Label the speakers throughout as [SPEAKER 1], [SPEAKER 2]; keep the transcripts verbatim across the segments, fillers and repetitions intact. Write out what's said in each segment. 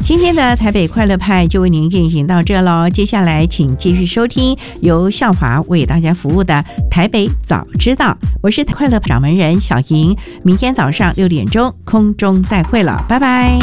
[SPEAKER 1] 今天的台北快乐派就为您进行到这咯，接下来请继续收听由校华为大家服务的台北早知道，我是快乐掌门人小莹，明天早上六点钟空中再会了，拜拜。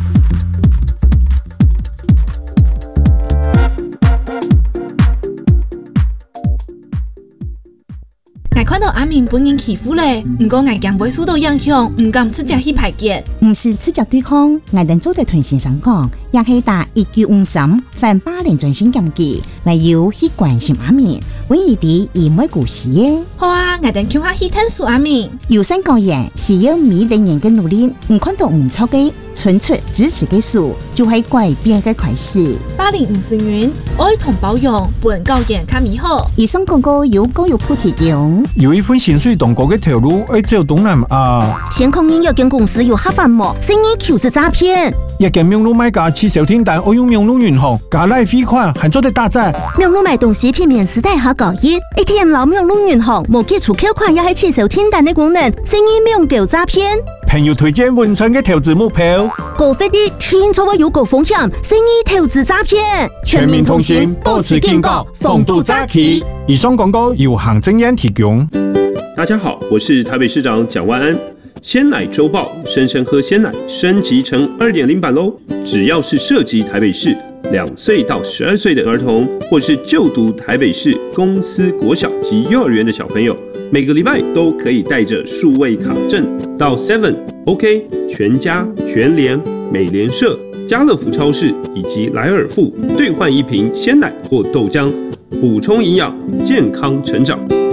[SPEAKER 2] 我看到阿明被人欺负嘞，不过我惊会受到影响，唔敢直接去排解。
[SPEAKER 3] 唔是直接对抗，我哋做對團先生講，也係打一九五三反霸凌專線檢舉，嚟要去關心阿明，為伊啲而唔會故事嘅。
[SPEAKER 2] 好啊，我哋叫下去探索阿明。
[SPEAKER 3] 有心個人是要每個人嘅努力，唔看到唔錯嘅，純粹支持嘅事，就係改變嘅開始。
[SPEAKER 2] 霸凌唔是冤，愛同包容，本教人較美好。
[SPEAKER 3] 以上廣告由教育部提供。
[SPEAKER 4] 有一份薪水同高嘅條路，要走東南亞。
[SPEAKER 3] 先確認有間公司有合法冇，生意求職詐騙。
[SPEAKER 4] 一間名路買家汽手訂單，我用名路銀行加賴飛款，還做得打折。
[SPEAKER 3] 名路買東西片面時代下高一 ，A T M 老名路銀行冇基礎扣款，也係汽手訂單的功能，生意免搞詐騙。
[SPEAKER 4] 朋友推薦文春嘅投資目標，
[SPEAKER 3] 高費率聽錯話有高風險，生意投資詐騙。
[SPEAKER 4] 全民同行，保持警覺，防堵詐欺。以上廣告由行政院提供。
[SPEAKER 5] 大家好，我是台北市長蔣萬安。鮮奶週報，生生喝鮮奶升級成 二點零 版嘍！只要是涉及台北市兩歲到十二歲的兒童，或是就讀台北市公私國小及幼兒園的小朋友，每個禮拜都可以帶着數位卡證到 seven、OK、全家、全聯、美聯社、家樂福超市以及萊爾富兌換一瓶鮮奶或豆漿，補充營養，健康成長。